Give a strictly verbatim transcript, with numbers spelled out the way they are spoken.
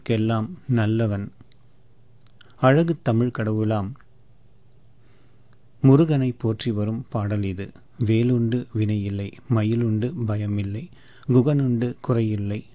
உயிர்க்கெல்லாம் நல்லவன். அழகு தமிழ் கடவுளாம் முருகனை போற்றி வரும் பாடல் இது. வேலுண்டு வினையில்லை, மயிலுண்டு பயமில்லை, குகனுண்டு குறையில்லை,